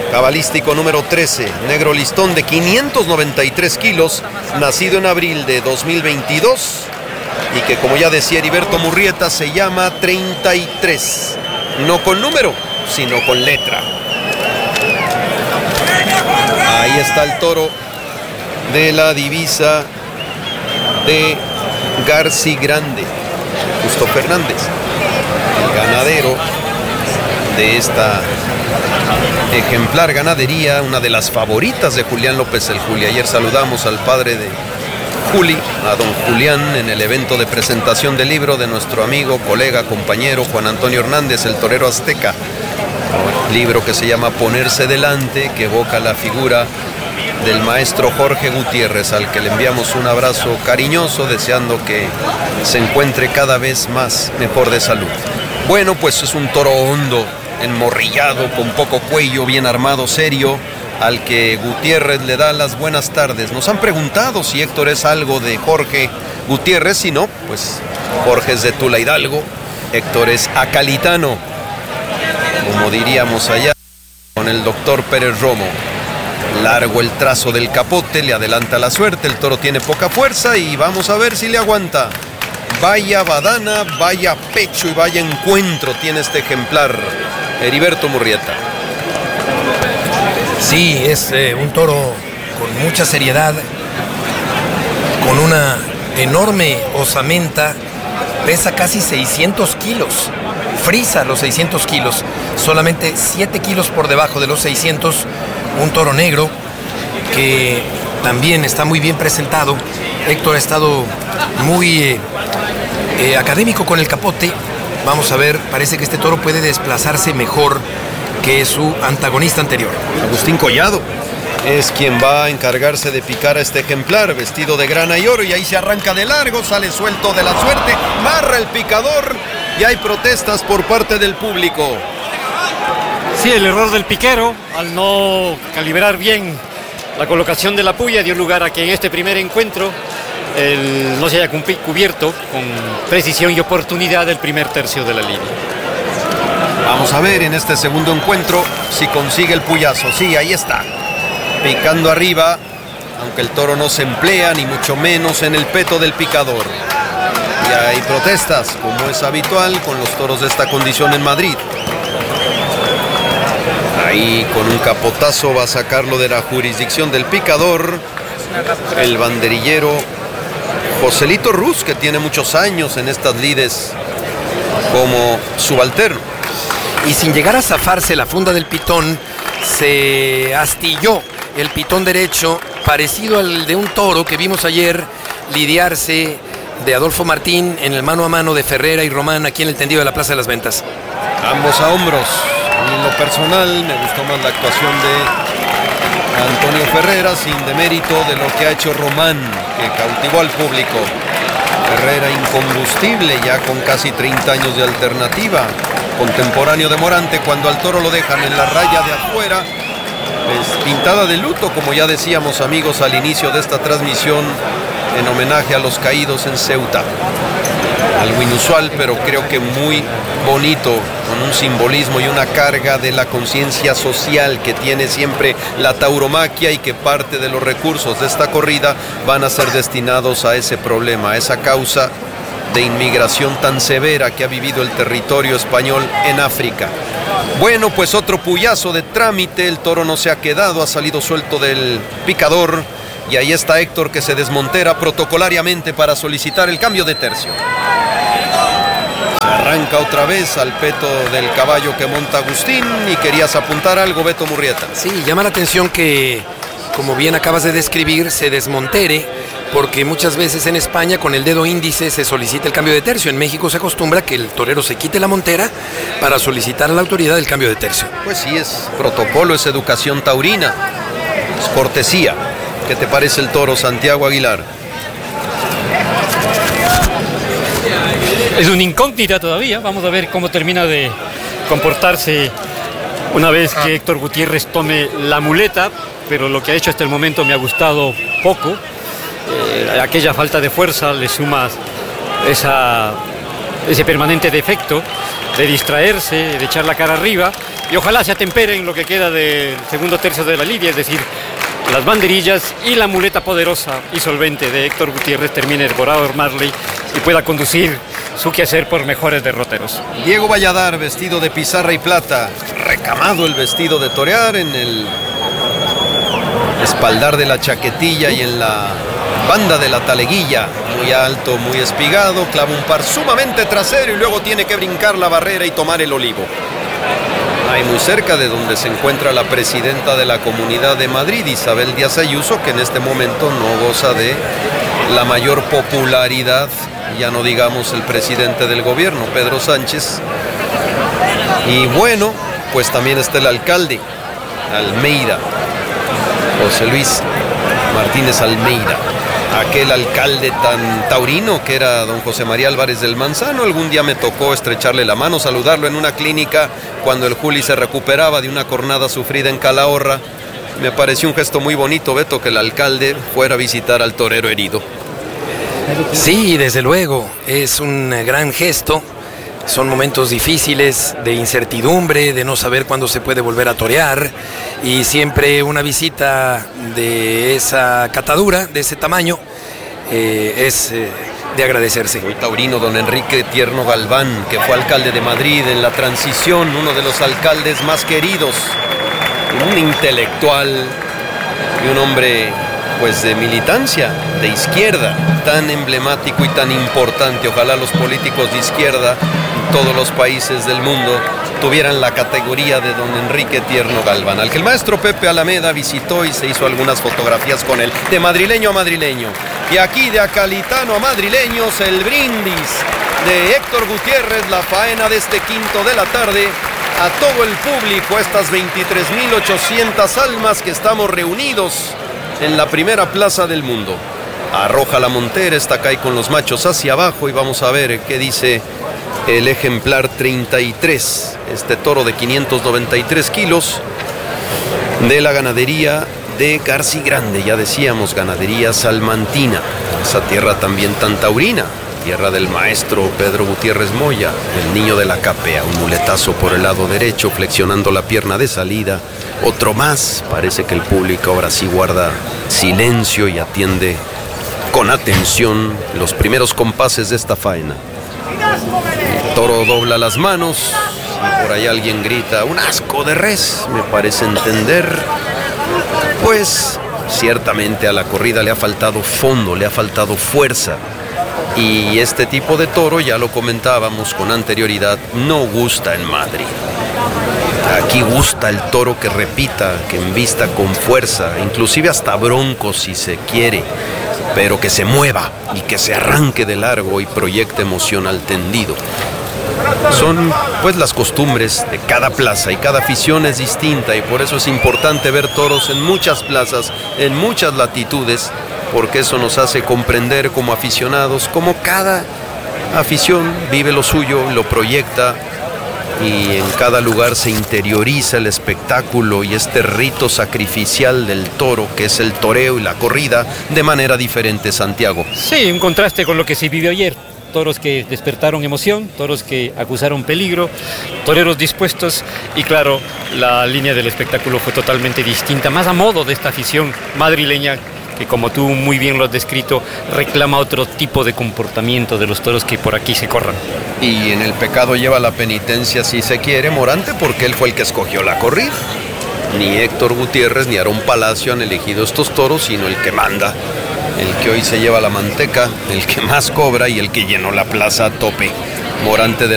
cabalístico número 13, negro listón de 593 kilos, nacido en abril de 2022 y que, como ya decía Heriberto Murrieta, se llama 33, no con número, sino con letra. Ahí está el toro de la divisa de Garci Grande, Justo Fernández, el ganadero de esta ejemplar ganadería, una de las favoritas de Julián López el Juli. Ayer saludamos al padre de Juli, a don Julián, en el evento de presentación del libro de nuestro amigo, colega, compañero Juan Antonio Hernández, el torero azteca. Libro que se llama Ponerse Delante, que evoca la figura del maestro Jorge Gutiérrez, al que le enviamos un abrazo cariñoso, deseando que se encuentre cada vez más mejor de salud. Bueno, pues es un toro hondo, enmorrillado, con poco cuello, bien armado, serio, al que Gutiérrez le da las buenas tardes. Nos han preguntado si Héctor es algo de Jorge Gutiérrez, si no, pues Jorge es de Tula Hidalgo, Héctor es acalitano, como diríamos allá con el doctor Pérez Romo. Largo el trazo del capote, le adelanta la suerte, el toro tiene poca fuerza y vamos a ver si le aguanta. Vaya badana, vaya pecho y vaya encuentro tiene este ejemplar, Heriberto Murrieta. Sí, es un toro con mucha seriedad, con una enorme osamenta, pesa casi 600 kilos, frisa los 600 kilos, solamente 7 kilos por debajo de los 600, un toro negro que también está muy bien presentado. Héctor ha estado muy académico con el capote. Vamos a ver, parece que este toro puede desplazarse mejor que su antagonista anterior. Agustín Collado es quien va a encargarse de picar a este ejemplar, vestido de grana y oro, y ahí se arranca de largo, sale suelto de la suerte, barra el picador y hay protestas por parte del público. Sí, el error del piquero al no calibrar bien la colocación de la puya dio lugar a que en este primer encuentro no se haya cubierto con precisión y oportunidad el primer tercio de la línea. Vamos a ver en este segundo encuentro si consigue el puyazo. Sí, ahí está, picando arriba, aunque el toro no se emplea ni mucho menos en el peto del picador. Y hay protestas, como es habitual con los toros de esta condición en Madrid. Ahí con un capotazo va a sacarlo de la jurisdicción del picador el banderillero Joselito Ruz, que tiene muchos años en estas lides como subalterno. Y sin llegar a zafarse la funda del pitón, se astilló el pitón derecho, parecido al de un toro que vimos ayer lidiarse de Adolfo Martín en el mano a mano de Ferrera y Román aquí en el tendido de la Plaza de las Ventas. Ambos a hombros. En lo personal me gustó más la actuación de Antonio Ferrera, sin demérito de lo que ha hecho Román, que cautivó al público. Ferrera incombustible, ya con casi 30 años de alternativa, contemporáneo de Morante, cuando al toro lo dejan en la raya de afuera, pues pintada de luto, como ya decíamos, amigos, al inicio de esta transmisión, en homenaje a los caídos en Ceuta. Algo inusual, pero creo que muy bonito, con un simbolismo y una carga de la conciencia social que tiene siempre la tauromaquia, y que parte de los recursos de esta corrida van a ser destinados a ese problema, a esa causa de inmigración tan severa que ha vivido el territorio español en África. Bueno, pues otro puyazo de trámite, el toro no se ha quedado, ha salido suelto del picador. Y ahí está Héctor, que se desmontera protocolariamente para solicitar el cambio de tercio. Se arranca otra vez al peto del caballo que monta Agustín. Y querías apuntar algo, Beto Murrieta. Sí, llama la atención que, como bien acabas de describir, se desmontere, porque muchas veces en España con el dedo índice se solicita el cambio de tercio. En México se acostumbra que el torero se quite la montera para solicitar a la autoridad el cambio de tercio. Pues sí, es protocolo, es educación taurina, es cortesía. ¿Qué te parece el toro, Santiago Aguilar? Es una incógnita todavía, vamos a ver cómo termina de comportarse una vez que Héctor Gutiérrez tome la muleta, pero lo que ha hecho hasta el momento me ha gustado poco. Aquella falta de fuerza le suma ese permanente defecto de distraerse, de echar la cara arriba, y ojalá se atempere en lo que queda del segundo tercio de la lidia, es decir, las banderillas y la muleta poderosa y solvente de Héctor Gutiérrez termine por Marley y pueda conducir su quehacer por mejores derroteros. Diego Valladar, vestido de pizarra y plata, recamado el vestido de torear en el espaldar de la chaquetilla y en la banda de la taleguilla, muy alto, muy espigado, clava un par sumamente trasero y luego tiene que brincar la barrera y tomar el olivo. Ahí muy cerca de donde se encuentra la presidenta de la Comunidad de Madrid, Isabel Díaz Ayuso, que en este momento no goza de la mayor popularidad, ya no digamos el presidente del gobierno, Pedro Sánchez. Y bueno, pues también está el alcalde, Almeida, José Luis Martínez Almeida. Aquel alcalde tan taurino que era don José María Álvarez del Manzano. Algún día me tocó estrecharle la mano, saludarlo en una clínica cuando el Juli se recuperaba de una cornada sufrida en Calahorra. Me pareció un gesto muy bonito, Beto, que el alcalde fuera a visitar al torero herido. Sí, desde luego, es un gran gesto. Son momentos difíciles, de incertidumbre, de no saber cuándo se puede volver a torear, y siempre una visita de esa catadura, de ese tamaño, es de agradecerse. Muy taurino don Enrique Tierno Galván, que fue alcalde de Madrid en la transición, uno de los alcaldes más queridos, un intelectual y un hombre pues de militancia, de izquierda, tan emblemático y tan importante. Ojalá los políticos de izquierda en todos los países del mundo tuvieran la categoría de don Enrique Tierno Galván, al que el maestro Pepe Alameda visitó y se hizo algunas fotografías con él, de madrileño a madrileño. Y aquí de acalitano a madrileños, el brindis de Héctor Gutiérrez, la faena de este quinto de la tarde, a todo el público, a estas 23.800 almas que estamos reunidos en la primera plaza del mundo. Arroja la montera, está acá y con los machos hacia abajo, y vamos a ver qué dice el ejemplar 33, este toro de 593 kilos de la ganadería de García Grande, ya decíamos, ganadería salmantina, esa tierra también tan taurina, tierra del maestro Pedro Gutiérrez Moya, el niño de la capea, un muletazo por el lado derecho, flexionando la pierna de salida, otro más. Parece que el público ahora sí guarda silencio y atiende con atención los primeros compases de esta faena. El toro dobla las manos y por ahí alguien grita: un asco de res, me parece entender. Pues ciertamente a la corrida le ha faltado fondo, le ha faltado fuerza. Y este tipo de toro, ya lo comentábamos con anterioridad, no gusta en Madrid. Aquí gusta el toro que repita, que embista con fuerza, inclusive hasta bronco si se quiere, pero que se mueva y que se arranque de largo y proyecte emoción al tendido. Son pues las costumbres de cada plaza y cada afición es distinta, y por eso es importante ver toros en muchas plazas, en muchas latitudes, porque eso nos hace comprender como aficionados cómo cada afición vive lo suyo, lo proyecta, y en cada lugar se interioriza el espectáculo y este rito sacrificial del toro, que es el toreo y la corrida, de manera diferente, Santiago. Sí, un contraste con lo que se vivió ayer. Toros que despertaron emoción, toros que acusaron peligro, toreros dispuestos, y claro, la línea del espectáculo fue totalmente distinta, más a modo de esta afición madrileña que, como tú muy bien lo has descrito, reclama otro tipo de comportamiento de los toros que por aquí se corran. Y en el pecado lleva la penitencia, si se quiere, Morante, porque él fue el que escogió la corrida. Ni Héctor Gutiérrez ni Aarón Palacio han elegido estos toros, sino el que manda, el que hoy se lleva la manteca, el que más cobra y el que llenó la plaza a tope. Morante de